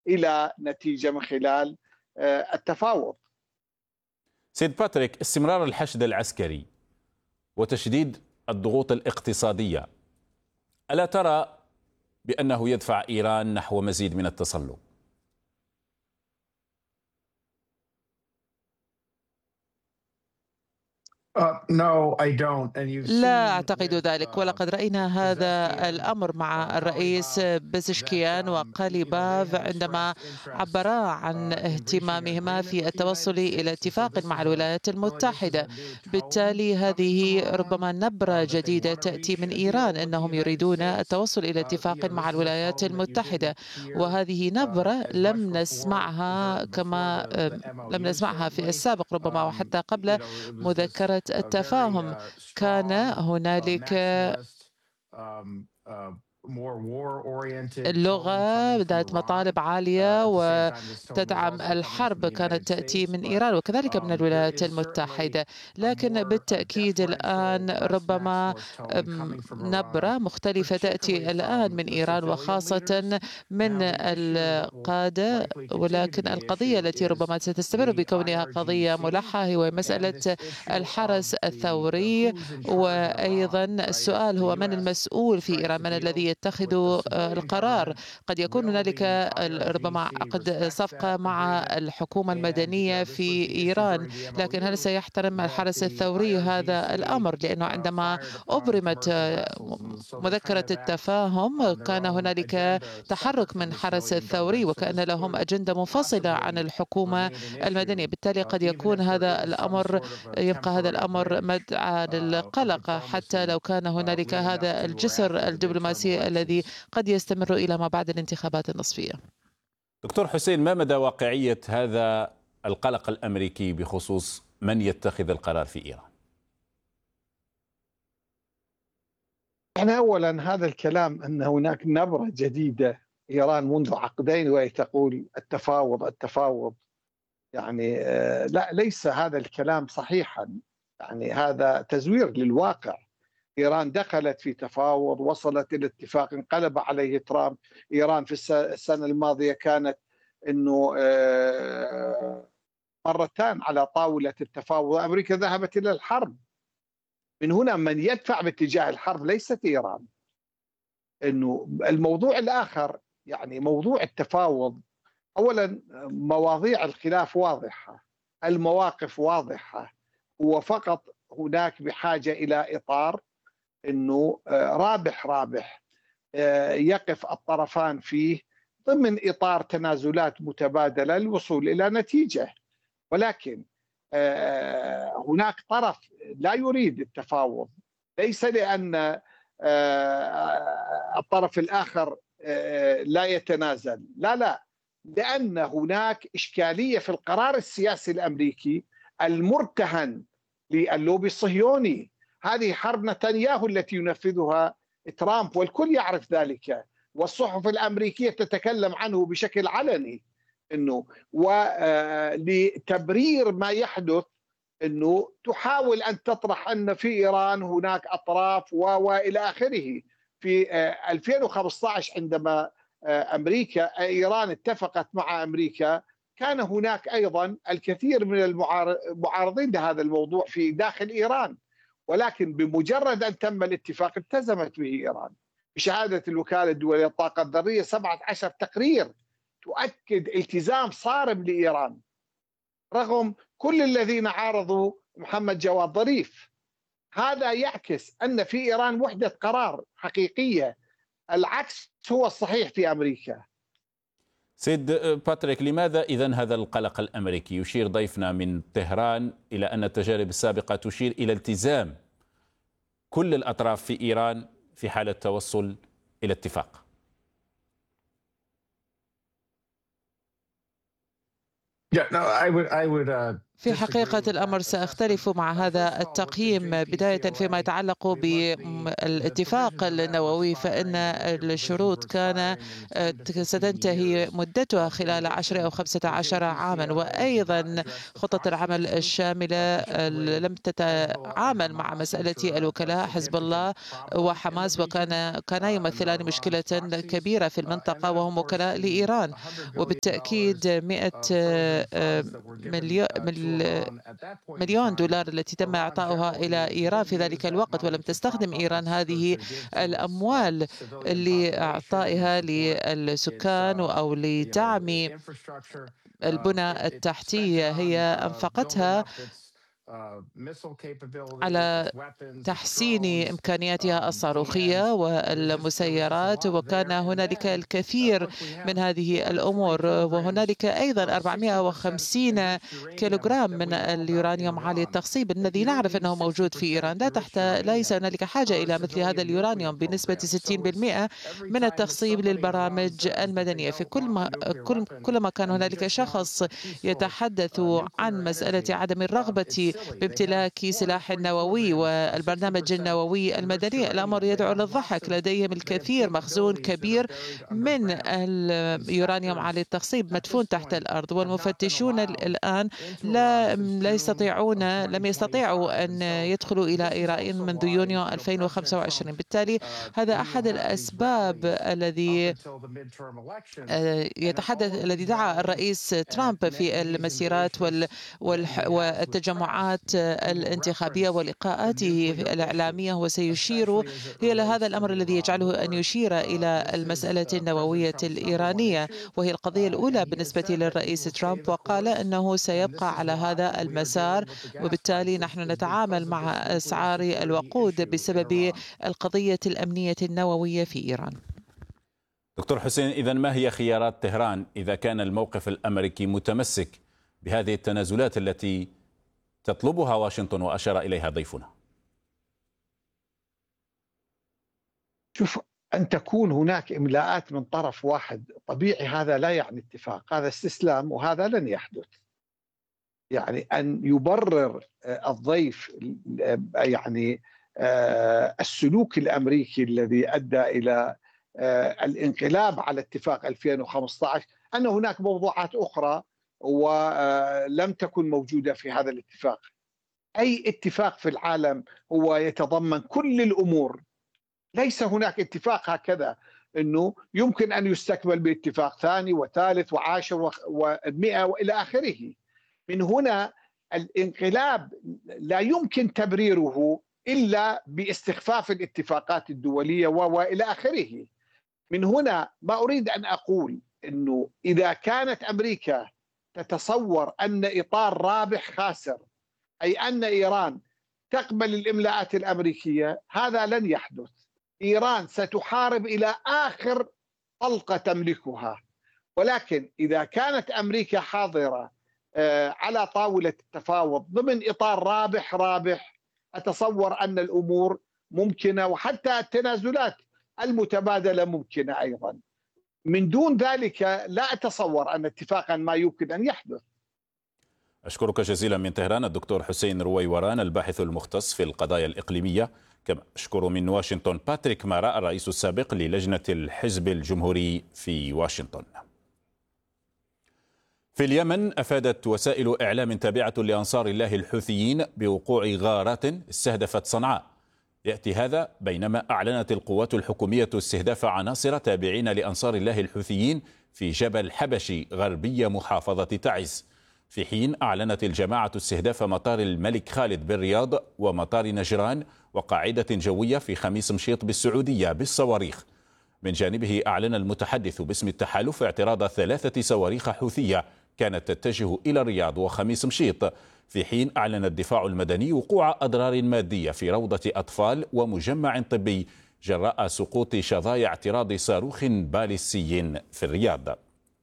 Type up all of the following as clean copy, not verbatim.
إلى نتيجة من خلال التفاوض. سيد باتريك، استمرار الحشد العسكري وتشديد الضغوط الاقتصادية، ألا ترى بأنه يدفع إيران نحو مزيد من التصلب؟ لا أعتقد ذلك، ولقد رأينا هذا الأمر مع الرئيس بزشكيان وقاليباف عندما عبرا عن اهتمامهما في التوصل إلى اتفاق مع الولايات المتحدة. بالتالي هذه ربما نبرة جديدة تأتي من إيران، أنهم يريدون التوصل إلى اتفاق مع الولايات المتحدة، وهذه نبرة لم نسمعها لم نسمعها في السابق ربما، وحتى قبل مذكرة التفاهم كان هنالك اللغة ذات مطالب عالية وتدعم الحرب كانت تأتي من إيران وكذلك من الولايات المتحدة، لكن بالتأكيد الآن ربما نبرة مختلفة تأتي الآن من إيران وخاصة من القادة. ولكن القضية التي ربما ستستمر بكونها قضية ملحة هو مسألة الحرس الثوري، وأيضا السؤال هو من المسؤول في إيران، من الذي يتخذ القرار. قد يكون هنالك ربما عقد صفقة مع الحكومة المدنية في إيران، لكن هل سيحترم الحرس الثوري هذا الأمر؟ لأنه عندما أبرمت مذكرة التفاهم كان هنالك تحرك من حرس الثوري وكأن لهم أجندة منفصلة عن الحكومة المدنية. بالتالي قد يكون هذا الأمر يبقى هذا الأمر مدعاة للقلق حتى لو كان هنالك هذا الجسر الدبلوماسي الذي قد يستمر إلى ما بعد الانتخابات النصفية. دكتور حسين، ما مدى واقعية هذا القلق الأمريكي بخصوص من يتخذ القرار في إيران؟ يعني أولا هذا الكلام أن هناك نبرة جديدة إيران منذ عقدين وهي تقول التفاوض يعني لا، ليس هذا الكلام صحيحا، يعني هذا تزوير للواقع. إيران دخلت في تفاوض، وصلت إلى اتفاق انقلب عليه ترامب. إيران في السنة الماضية كانت أنه مرتان على طاولة التفاوض، أمريكا ذهبت إلى الحرب. من هنا من يدفع باتجاه الحرب ليست إيران. أنه الموضوع الآخر يعني موضوع التفاوض، أولا مواضيع الخلاف واضحة، المواقف واضحة، هو فقط هناك بحاجة إلى إطار أنه رابح يقف الطرفان فيه ضمن إطار تنازلات متبادلة للوصول إلى نتيجة. ولكن هناك طرف لا يريد التفاوض، ليس لأن الطرف الآخر لا يتنازل، لا، لأن هناك إشكالية في القرار السياسي الأمريكي المرتهن للوبي الصهيوني. هذه حرب نتنياهو التي ينفذها ترامب والكل يعرف ذلك، والصحف الأمريكية تتكلم عنه بشكل علني، انه ولتبرير ما يحدث انه تحاول ان تطرح ان في ايران هناك اطراف والى اخره. في 2015 عندما ايران اتفقت مع امريكا، كان هناك ايضا الكثير من المعارضين لهذا الموضوع في داخل ايران، ولكن بمجرد ان تم الاتفاق التزمت به ايران بشهاده الوكاله الدوليه للطاقه الذريه 17 تقرير تؤكد التزام صارم لإيران رغم كل الذين عارضوا محمد جواد ظريف. هذا يعكس أن في إيران وحدة قرار حقيقية، العكس هو الصحيح في أمريكا. سيد باتريك، لماذا إذن هذا القلق الأمريكي؟ يشير ضيفنا من طهران إلى أن التجارب السابقة تشير إلى التزام كل الأطراف في إيران في حالة توصل إلى اتفاق. في حقيقة الأمر سأختلف مع هذا التقييم، بداية فيما يتعلق بالاتفاق النووي، فإن الشروط كان ستنتهي مدتها خلال 10 أو 15 عاما، وأيضا خطة العمل الشاملة لم تتعامل مع مسألة الوكلاء. حزب الله وحماس كانا يمثلان مشكلة كبيرة في المنطقة، وهم وكلاء لإيران، وبالتأكيد 100 مليون دولار التي تم إعطاؤها إلى إيران في ذلك الوقت، ولم تستخدم إيران هذه الأموال لإعطائها للسكان أو لدعم البنى التحتية. هي أنفقتها على تحسين إمكانياتها الصاروخية والمسيرات، وكان هنالك الكثير من هذه الأمور، وهنالك أيضا 450 كيلوغرام من اليورانيوم عالي التخصيب الذي نعرف أنه موجود في إيران. ليس هنالك حاجة إلى مثل هذا اليورانيوم بنسبة 60% من التخصيب للبرامج المدنية. في كلما كان هنالك شخص يتحدث عن مسألة عدم الرغبة بامتلاك سلاح نووي والبرنامج النووي المدني، الأمر يدعو للضحك. لديهم الكثير، مخزون كبير من اليورانيوم عالي التخصيب مدفون تحت الأرض، والمفتشون الآن لم يستطيعوا أن يدخلوا إلى إيران منذ يونيو 2025. بالتالي هذا أحد الأسباب الذي دعا الرئيس ترامب في المسيرات والتجمعات الانتخابية ولقاءاته الإعلامية، وسيشير إلى هذا الأمر الذي يجعله أن يشير إلى المسألة النووية الإيرانية، وهي القضية الأولى بالنسبة للرئيس ترامب، وقال أنه سيبقى على هذا المسار. وبالتالي نحن نتعامل مع أسعار الوقود بسبب القضية الأمنية النووية في إيران. دكتور حسين، إذن ما هي خيارات طهران إذا كان الموقف الأمريكي متمسك بهذه التنازلات التي تطلبها واشنطن وأشار إليها ضيفنا؟ شوف، أن تكون هناك إملاءات من طرف واحد طبيعي، هذا لا يعني اتفاق، هذا استسلام، وهذا لن يحدث. يعني أن يبرر الضيف يعني السلوك الأمريكي الذي أدى إلى الانقلاب على اتفاق 2015 أن هناك موضوعات أخرى ولم تكن موجودة في هذا الاتفاق. أي اتفاق في العالم هو يتضمن كل الأمور، ليس هناك اتفاق هكذا أنه يمكن أن يستكمل باتفاق ثاني وثالث وعاشر و100 وإلى آخره. من هنا الانقلاب لا يمكن تبريره إلا باستخفاف الاتفاقات الدولية وإلى آخره. من هنا ما أريد أن أقول أنه إذا كانت أمريكا تتصور أن إطار رابح خاسر، أي أن إيران تقبل الإملاءات الأمريكية، هذا لن يحدث. إيران ستحارب إلى آخر طلقة تملكها. ولكن إذا كانت أمريكا حاضرة على طاولة التفاوض ضمن إطار رابح، أتصور أن الأمور ممكنة، وحتى التنازلات المتبادلة ممكنة أيضا. من دون ذلك لا أتصور أن اتفاقا ما يمكن أن يحدث. أشكرك جزيلا من طهران الدكتور حسين رويوران، الباحث المختص في القضايا الإقليمية. كما أشكر من واشنطن باتريك ماراء، الرئيس السابق للجنة الحزب الجمهوري في واشنطن. في اليمن، أفادت وسائل إعلام تابعة لأنصار الله الحوثيين بوقوع غارات استهدفت صنعاء. يأتي هذا بينما أعلنت القوات الحكومية استهداف عناصر تابعين لأنصار الله الحوثيين في جبل حبشي غربي محافظة تعز، في حين أعلنت الجماعة استهداف مطار الملك خالد بالرياض ومطار نجران وقاعدة جوية في خميس مشيط بالسعودية بالصواريخ. من جانبه أعلن المتحدث باسم التحالف اعتراض 3 صواريخ حوثية كانت تتجه إلى الرياض وخميس مشيط، في حين أعلن الدفاع المدني وقوع أضرار مادية في روضة أطفال ومجمع طبي جراء سقوط شظايا اعتراض صاروخ باليستي في الرياض.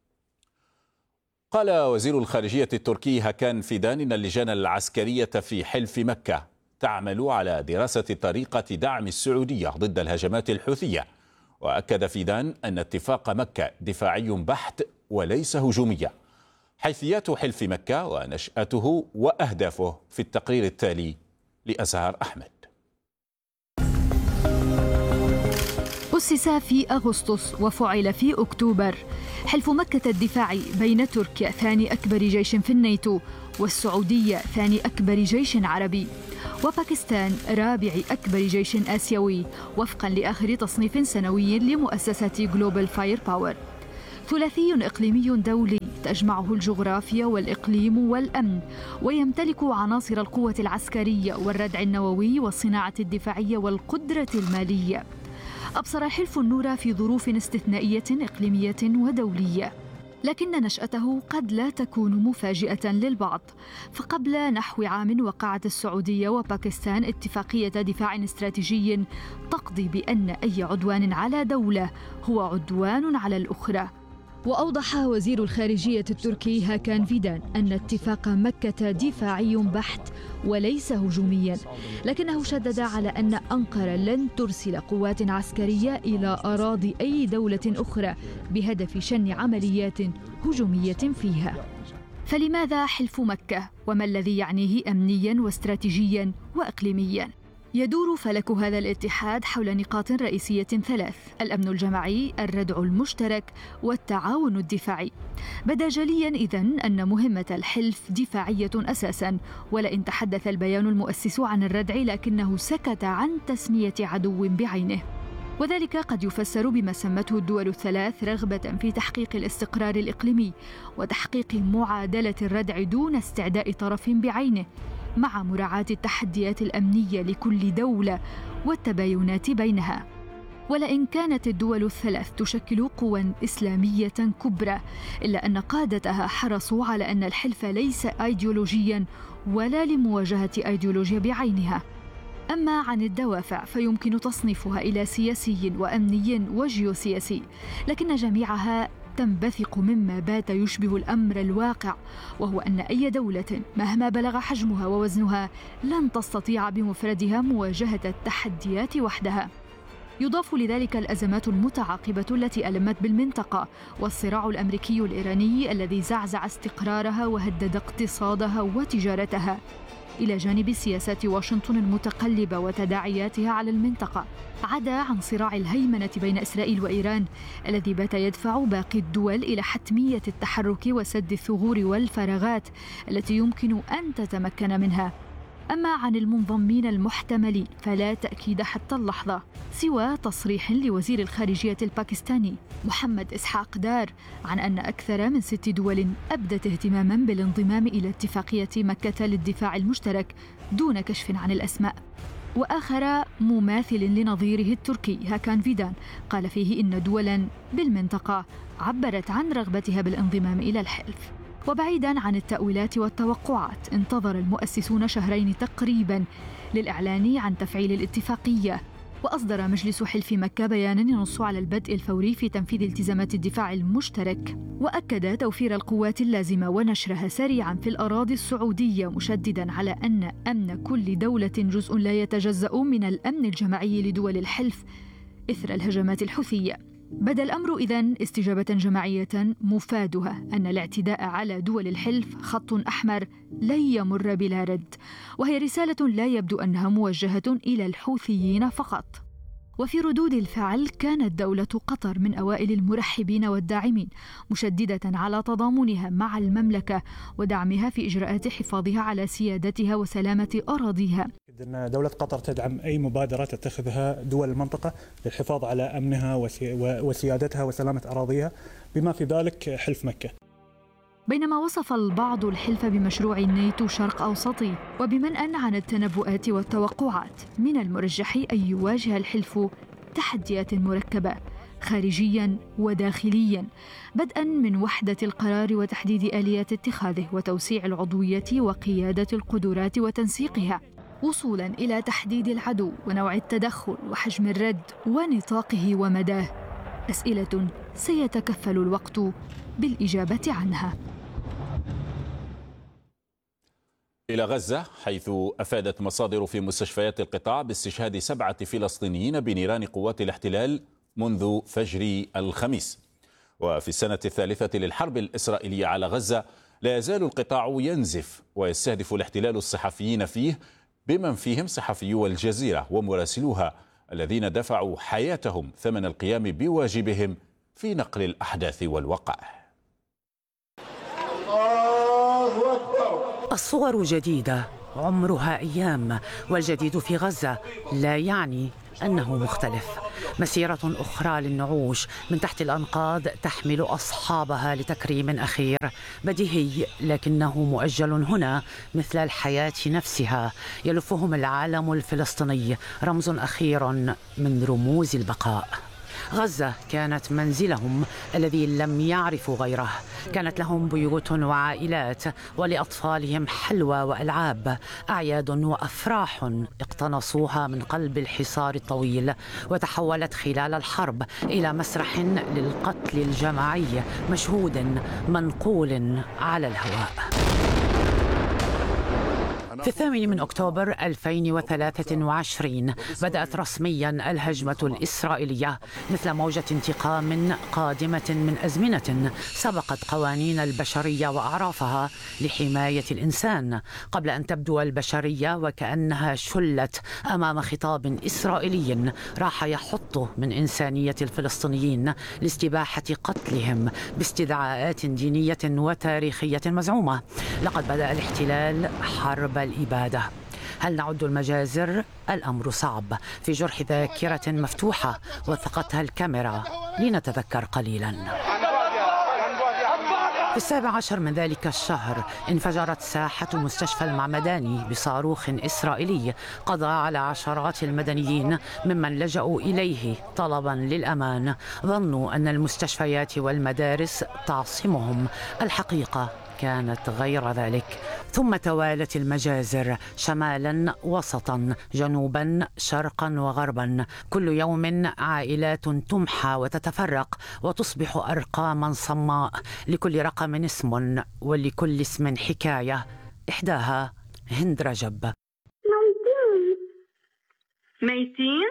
قال وزير الخارجية التركي هاكان فيدان إن اللجان العسكرية في حلف مكة تعمل على دراسة طريقة دعم السعودية ضد الهجمات الحوثية. وأكد فيدان أن اتفاق مكة دفاعي بحت وليس هجوميا. حيثيات حلف مكة ونشأته وأهدافه في التقرير التالي لأزهار أحمد. أسس في أغسطس وفعل في أكتوبر. حلف مكة الدفاعي بين تركيا ثاني أكبر جيش في الناتو والسعودية ثاني أكبر جيش عربي وباكستان رابع أكبر جيش آسيوي وفقا لآخر تصنيف سنوي لمؤسسة جلوبال فاير باور. ثلاثي إقليمي دولي تجمعه الجغرافيا والإقليم والأمن، ويمتلك عناصر القوة العسكرية والردع النووي والصناعة الدفاعية والقدرة المالية. أبصر الحلف النور في ظروف استثنائية إقليمية ودولية، لكن نشأته قد لا تكون مفاجئة للبعض، فقبل نحو عام وقعت السعودية وباكستان اتفاقية دفاع استراتيجي تقضي بأن أي عدوان على دولة هو عدوان على الأخرى. وأوضح وزير الخارجية التركي هاكان فيدان أن اتفاق مكة دفاعي بحت وليس هجوميا، لكنه شدد على أن أنقرة لن ترسل قوات عسكرية إلى أراضي أي دولة أخرى بهدف شن عمليات هجومية فيها. فلماذا حلف مكة؟ وما الذي يعنيه أمنيا واستراتيجيا وإقليميا؟ يدور فلك هذا الاتحاد حول نقاط رئيسية ثلاث: الأمن الجماعي، الردع المشترك، والتعاون الدفاعي. بدا جليا إذن أن مهمة الحلف دفاعية أساسا، ولئن تحدث البيان المؤسس عن الردع لكنه سكت عن تسمية عدو بعينه، وذلك قد يفسر بما سمته الدول الثلاث رغبة في تحقيق الاستقرار الإقليمي وتحقيق معادلة الردع دون استعداء طرف بعينه، مع مراعاة التحديات الأمنية لكل دولة والتباينات بينها. ولئن كانت الدول الثلاث تشكل قوى إسلامية كبرى، إلا أن قادتها حرصوا على أن الحلف ليس أيديولوجيا ولا لمواجهة أيديولوجيا بعينها. أما عن الدوافع فيمكن تصنيفها إلى سياسي وأمني وجيوسياسي، لكن جميعها تنبثق مما بات يشبه الأمر الواقع، وهو أن أي دولة مهما بلغ حجمها ووزنها لن تستطيع بمفردها مواجهة التحديات وحدها. يضاف لذلك الأزمات المتعاقبة التي ألمت بالمنطقة، والصراع الأمريكي الإيراني الذي زعزع استقرارها وهدد اقتصادها وتجارتها، إلى جانب سياسات واشنطن المتقلبة وتداعياتها على المنطقة، عدا عن صراع الهيمنة بين إسرائيل وإيران الذي بات يدفع باقي الدول إلى حتمية التحرك وسد الثغور والفراغات التي يمكن أن تتمكن منها. أما عن المنضمين المحتملين فلا تأكيد حتى اللحظة، سوى تصريح لوزير الخارجية الباكستاني محمد إسحاق دار عن أن أكثر من 6 دول أبدت اهتماما بالانضمام إلى اتفاقية مكة للدفاع المشترك دون كشف عن الأسماء. وآخر مماثل لنظيره التركي هاكان فيدان قال فيه إن دولا بالمنطقة عبرت عن رغبتها بالانضمام إلى الحلف. وبعيداً عن التأويلات والتوقعات، انتظر المؤسسون 2 شهرين تقريباً للإعلان عن تفعيل الاتفاقية، وأصدر مجلس حلف مكة بياناً ينص على البدء الفوري في تنفيذ التزامات الدفاع المشترك، وأكد توفير القوات اللازمة ونشرها سريعاً في الأراضي السعودية، مشدداً على أن أمن كل دولة جزء لا يتجزأ من الأمن الجماعي لدول الحلف إثر الهجمات الحوثية. بدا الأمر إذن استجابة جماعية مفادها أن الاعتداء على دول الحلف خط أحمر لن يمر بلا رد، وهي رسالة لا يبدو أنها موجهة إلى الحوثيين فقط. وفي ردود الفعل كانت دولة قطر من أوائل المرحبين والداعمين، مشددة على تضامنها مع المملكة ودعمها في إجراءات حفاظها على سيادتها وسلامة أراضيها. إن دولة قطر تدعم أي مبادرة تتخذها دول المنطقة للحفاظ على أمنها وسيادتها وسلامة أراضيها، بما في ذلك حلف مكة. بينما وصف البعض الحلف بمشروع الناتو شرق أوسطي، وبمنأى عن التنبؤات والتوقعات، من المرجح أن يواجه الحلف تحديات مركبة خارجياً وداخلياً، بدءاً من وحدة القرار وتحديد آليات اتخاذه وتوسيع العضوية وقيادة القدرات وتنسيقها، وصولاً إلى تحديد العدو ونوع التدخل وحجم الرد ونطاقه ومداه، أسئلة سيتكفل الوقت بالإجابة عنها. إلى غزة، حيث أفادت مصادر في مستشفيات القطاع باستشهاد 7 فلسطينيين بنيران قوات الاحتلال منذ فجر الخميس. وفي السنة الثالثة للحرب الإسرائيلية على غزة لا يزال القطاع ينزف ويستهدف الاحتلال الصحفيين فيه، بمن فيهم صحفيو الجزيرة ومراسلوها الذين دفعوا حياتهم ثمن القيام بواجبهم في نقل الأحداث والوقائع. الصور جديدة عمرها أيام، والجديد في غزة لا يعني أنه مختلف. مسيرة أخرى للنعوش من تحت الأنقاض تحمل أصحابها لتكريم أخير بديهي لكنه مؤجل هنا مثل الحياة نفسها. يلفهم العالم الفلسطيني، رمز أخير من رموز البقاء. غزة كانت منزلهم الذي لم يعرفوا غيره، كانت لهم بيوت وعائلات، ولأطفالهم حلوى وألعاب، أعياد وأفراح اقتنصوها من قلب الحصار الطويل، وتحولت خلال الحرب إلى مسرح للقتل الجماعي مشهود منقول على الهواء. في 8 أكتوبر 2023 بدأت رسميا الهجمة الإسرائيلية مثل موجة انتقام قادمة من أزمنة سبقت قوانين البشرية وأعرافها لحماية الإنسان، قبل أن تبدو البشرية وكأنها شلت أمام خطاب إسرائيلي راح يحط من إنسانية الفلسطينيين لاستباحة قتلهم باستدعاءات دينية وتاريخية مزعومة. لقد بدأ الاحتلال حرب الإبادة. هل نعد المجازر؟ الأمر صعب. في جرح ذاكرة مفتوحة وثقتها الكاميرا. لنتذكر قليلا. في 17 من ذلك الشهر انفجرت ساحة مستشفى المعمداني بصاروخ إسرائيلي قضى على عشرات المدنيين ممن لجأوا إليه طلبا للأمان. ظنوا أن المستشفيات والمدارس تعصمهم. الحقيقة كانت غير ذلك. ثم توالت المجازر شمالا وسطا جنوبا شرقا وغربا. كل يوم عائلات تمحى وتتفرق وتصبح أرقاما صماء، لكل رقم اسم ولكل اسم حكاية. إحداها هند رجب. ميتين؟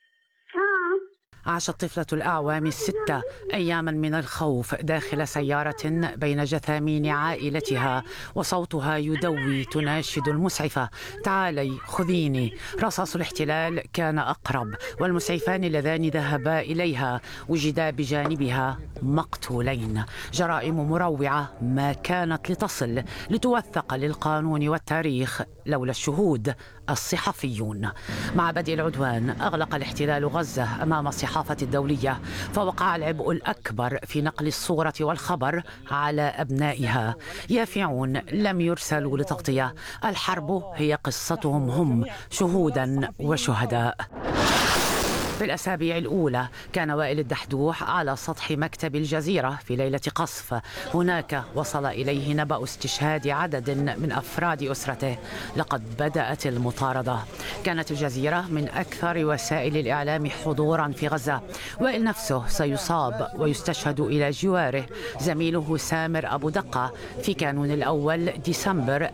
عاشت طفلة الأعوام 6 أياما من الخوف داخل سيارة بين جثامين عائلتها، وصوتها يدوي تناشد المسعفة: تعالي خذيني. رصاص الاحتلال كان أقرب، والمسعفان اللذان ذهبا إليها وجدا بجانبها مقتولين. جرائم مروعة ما كانت لتصل لتوثق للقانون والتاريخ لولا الشهود الصحفيون. مع بدء العدوان أغلق الاحتلال غزة أمام الصحافة الدولية، فوقع العبء الأكبر في نقل الصورة والخبر على أبنائها. يافعون لم يرسلوا لتغطية. الحرب هي قصتهم هم، شهودا وشهداء. في الأسابيع الأولى كان وائل الدحدوح على سطح مكتب الجزيرة في ليلة قصف. هناك وصل إليه نبأ استشهاد عدد من أفراد أسرته. لقد بدأت المطاردة. كانت الجزيرة من أكثر وسائل الإعلام حضورا في غزة. وائل نفسه سيصاب ويستشهد إلى جواره زميله سامر أبو دقة في كانون الأول ديسمبر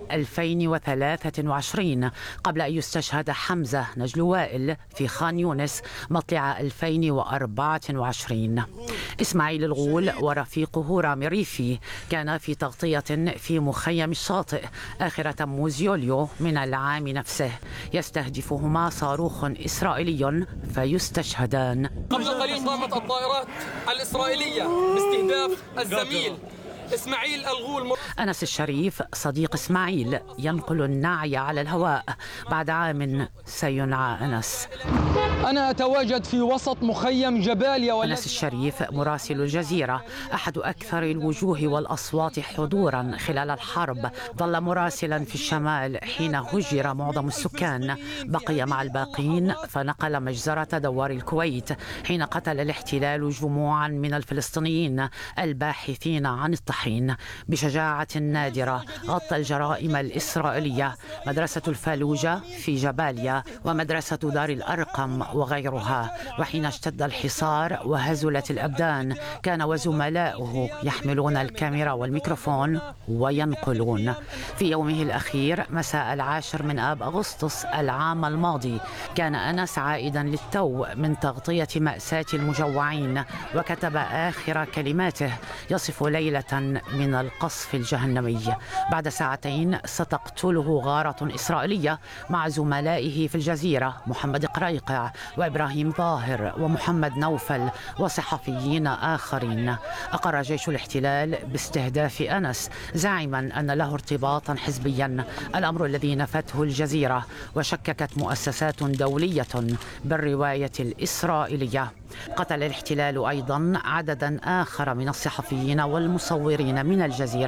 2023، قبل أن يستشهد حمزة نجل وائل في خان يونس مطلع 2024. إسماعيل الغول ورفيقه رامي ريفي كان في تغطية في مخيم الشاطئ آخر تموز يوليو من العام نفسه. يستهدفهما صاروخ إسرائيلي فيستشهدان. قبل قليل قامت الطائرات الإسرائيلية باستهداف الزميل إسماعيل الغول. أنس الشريف صديق إسماعيل ينقل النعي على الهواء. بعد عام سينعى أنس. أنا أتواجد في وسط مخيم جباليا. أنس الشريف مراسل الجزيرة، أحد أكثر الوجوه والأصوات حضورا خلال الحرب. ظل مراسلا في الشمال حين هجر معظم السكان. بقي مع الباقين فنقل مجزرة دوار الكويت حين قتل الاحتلال جموعا من الفلسطينيين الباحثين عن الطحين. بشجاعة نادرة غطى الجرائم الإسرائيلية مدرسة الفالوجة في جباليا ومدرسة دار الأرقم وغيرها. وحين اشتد الحصار وهزلت الأبدان كان وزملاؤه يحملون الكاميرا والميكروفون وينقلون. في يومه الأخير مساء 10 من آب أغسطس العام الماضي كان أنس عائدا للتو من تغطية مأساة المجوعين، وكتب آخر كلماته يصف ليلة من القصف الجهنمي. بعد ساعتين ستقتله غارة إسرائيلية مع زملائه في الجزيرة محمد قريقع وإبراهيم ظاهر ومحمد نوفل وصحفيين آخرين. أقر جيش الاحتلال باستهداف أنس زاعما أن له ارتباطا حزبيا، الأمر الذي نفته الجزيرة وشككت مؤسسات دولية بالرواية الإسرائيلية. قتل الاحتلال أيضا عددا آخر من الصحفيين والمصورين من الجزيرة